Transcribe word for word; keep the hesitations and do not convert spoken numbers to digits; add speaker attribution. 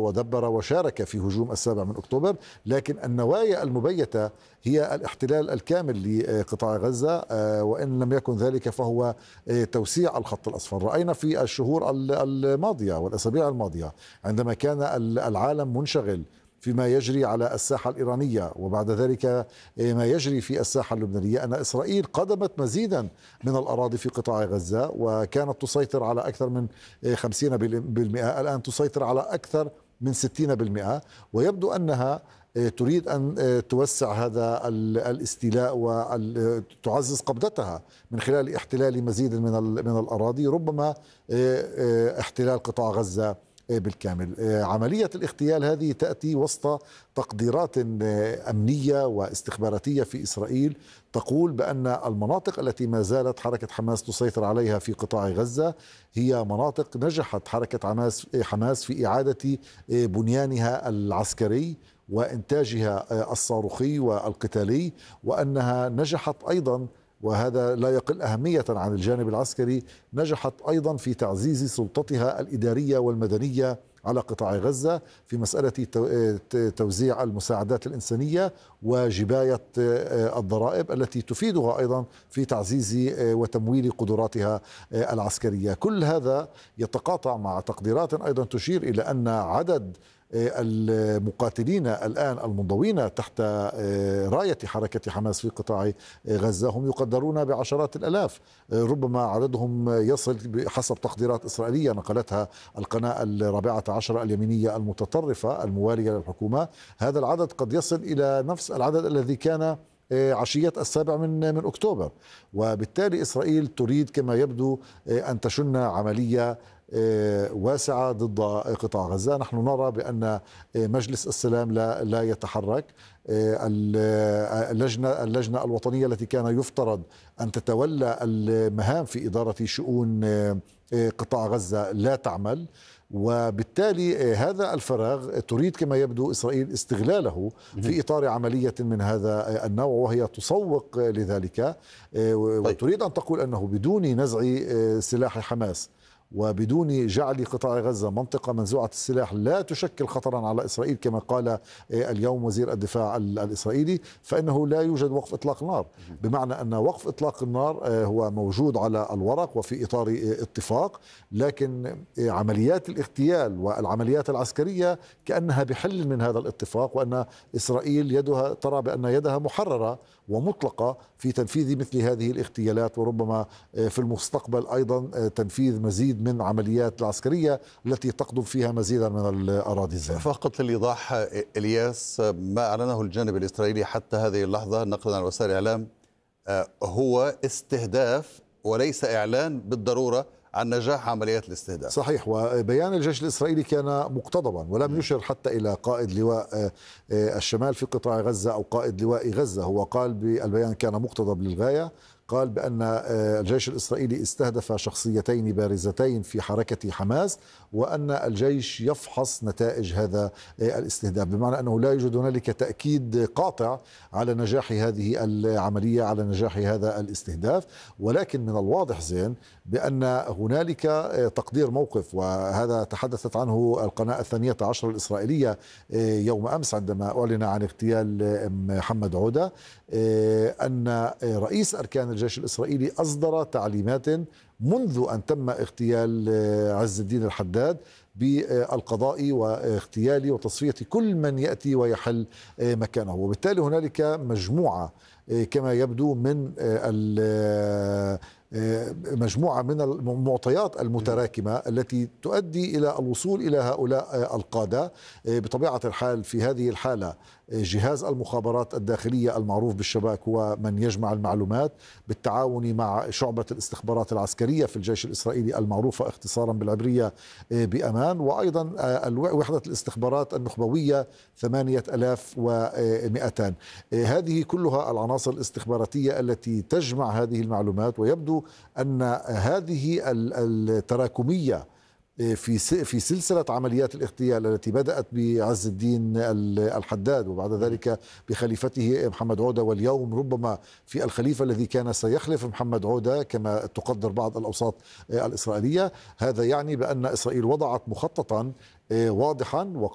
Speaker 1: ودبر وشارك في هجوم السابع من أكتوبر، لكن النوايا المبيتة هي الاحتلال الكامل لقطاع غزة، وإن لم يكن ذلك فهو توسيع الخط الأصفر. رأينا في الشهور الماضية والأسابيع الماضية عندما كان العالم منشغل فيما يجري على الساحة الإيرانية وبعد ذلك ما يجري في الساحة اللبنانية، أن إسرائيل قدمت مزيدا من الأراضي في قطاع غزة وكانت تسيطر على أكثر من خمسين بالمئة، الآن تسيطر على أكثر من ستين بالمئة، ويبدو أنها تريد أن توسع هذا الاستيلاء وتعزز قبضتها من خلال احتلال مزيد من من الأراضي، ربما احتلال قطاع غزة بالكامل. عملية الاغتيال هذه تأتي وسط تقديرات أمنية واستخباراتية في إسرائيل تقول بأن المناطق التي ما زالت حركة حماس تسيطر عليها في قطاع غزة هي مناطق نجحت حركة حماس حماس في إعادة بنيانها العسكري وإنتاجها الصاروخي والقتالي، وأنها نجحت أيضا، وهذا لا يقل أهمية عن الجانب العسكري، نجحت أيضا في تعزيز سلطتها الإدارية والمدنية على قطاع غزة في مسألة توزيع المساعدات الإنسانية وجباية الضرائب التي تفيدها أيضا في تعزيز وتمويل قدراتها العسكرية. كل هذا يتقاطع مع تقديرات أيضا تشير إلى أن عدد المقاتلين الآن المنضوين تحت راية حركة حماس في قطاع غزة هم يقدرون بعشرات الآلاف، ربما عددهم يصل بحسب تقديرات إسرائيلية نقلتها القناة الرابعة عشر اليمينية المتطرفة الموالية للحكومة، هذا العدد قد يصل إلى نفس العدد الذي كان عشية السابع من من أكتوبر. وبالتالي إسرائيل تريد كما يبدو أن تشن عملية واسعة ضد قطاع غزة. نحن نرى بأن مجلس السلام لا لا يتحرك، اللجنة اللجنة الوطنية التي كان يفترض أن تتولى المهام في إدارة شؤون قطاع غزة لا تعمل، وبالتالي هذا الفراغ تريد كما يبدو إسرائيل استغلاله في إطار عملية من هذا النوع، وهي تسوق لذلك وتريد أن تقول أنه بدون نزع سلاح حماس وبدون جعل قطاع غزة منطقة منزوعة السلاح لا تشكل خطرا على إسرائيل كما قال اليوم وزير الدفاع الإسرائيلي، فإنه لا يوجد وقف إطلاق نار، بمعنى أن وقف إطلاق النار هو موجود على الورق وفي إطار اتفاق، لكن عمليات الاغتيال والعمليات العسكرية كأنها بحل من هذا الاتفاق، وأن إسرائيل يدها ترى بأن يدها محررة ومطلقة في تنفيذ مثل هذه الاغتيالات، وربما في المستقبل أيضا تنفيذ مزيد من عمليات العسكرية التي تقضم فيها مزيدا من الأراضي الزراعية.
Speaker 2: فقط للإيضاح إلياس، ما أعلنه الجانب الإسرائيلي حتى هذه اللحظة نقلا عن وسائل الإعلام هو استهداف وليس إعلان بالضرورة عن نجاح عمليات الاستهداف.
Speaker 1: صحيح، وبيان الجيش الإسرائيلي كان مقتضبا ولم يشر حتى إلى قائد لواء الشمال في قطاع غزة أو قائد لواء غزة، هو قال بالبيان كان مقتضب للغاية، قال بأن الجيش الإسرائيلي استهدف شخصيتين بارزتين في حركة حماس وأن الجيش يفحص نتائج هذا الاستهداف، بمعنى أنه لا يوجد هنالك تأكيد قاطع على نجاح هذه العملية، على نجاح هذا الاستهداف، ولكن من الواضح زين بأن هنالك تقدير موقف، وهذا تحدثت عنه القناة الثانية عشر الإسرائيلية يوم أمس عندما أعلن عن اغتيال محمد عودة، أن رئيس أركان الجيش الإسرائيلي أصدر تعليمات منذ أن تم اغتيال عز الدين الحداد بالقضاء واغتيال وتصفية كل من يأتي ويحل مكانه، وبالتالي هنالك مجموعة كما يبدو من مجموعة من المعطيات المتراكمة التي تؤدي إلى الوصول إلى هؤلاء القادة. بطبيعة الحال في هذه الحالة جهاز المخابرات الداخلية المعروف بالشباك هو من يجمع المعلومات بالتعاون مع شعبة الاستخبارات العسكرية في الجيش الإسرائيلي المعروفة اختصارا بالعبرية بأمان، وأيضا وحدة الاستخبارات النخبوية ثمانية آلاف ومئتان. هذه كلها العناصر الاستخباراتية التي تجمع هذه المعلومات، ويبدو أن هذه التراكمية في في سلسلة عمليات الاغتيال التي بدأت بعز الدين الحداد وبعد ذلك بخليفته محمد عودة، واليوم ربما في الخليفة الذي كان سيخلف محمد عودة كما تقدر بعض الأوساط الإسرائيلية. هذا يعني بأن إسرائيل وضعت مخططا واضحا